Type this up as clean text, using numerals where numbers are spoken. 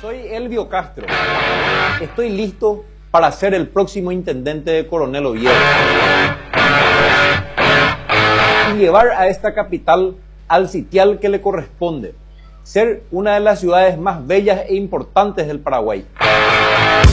Soy Elvio Castro. Estoy listo para ser el próximo intendente de Coronel Oviedo y llevar a esta capital al sitial que le corresponde, ser una de las ciudades más bellas e importantes del Paraguay.